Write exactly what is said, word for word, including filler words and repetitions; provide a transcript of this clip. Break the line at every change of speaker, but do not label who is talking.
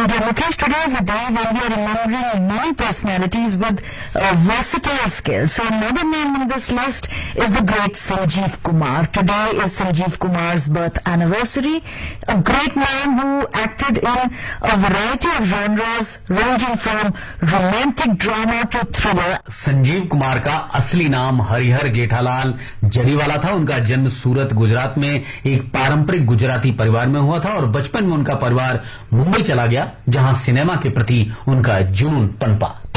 And uh, Mukesh, today is a day when we are remembering many personalities with uh, versatile skills. So another name on this list is the great Sanjeev Kumar. Today is Sanjeev Kumar's birth anniversary. A great man who acted in a variety of genres ranging from romantic drama to thriller.
Sanjeev Kumar का असली नाम हरिहर जेठालाल जड़ीवाला था। उनका जन्म सूरत गुजरात में एक पारंपरिक गुजराती परिवार में हुआ था और बचपन में उनका परिवार मुंबई चला गया, जहां सिनेमा के प्रति उनका जुनून पनपा।